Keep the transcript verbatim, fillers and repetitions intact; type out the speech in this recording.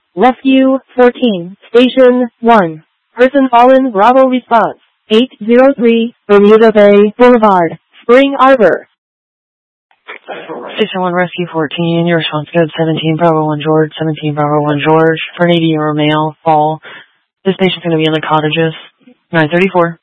Rescue fourteen, Station one. Person fallen, Bravo response. eight zero three, Bermuda Bay Boulevard, Spring Arbor. Station one, Rescue fourteen, your response code seventeen, Bravo one George, seventeen, Bravo one George, for an eighty-year-old male, fall. This patient's going to be in the cottages. nine thirty-four.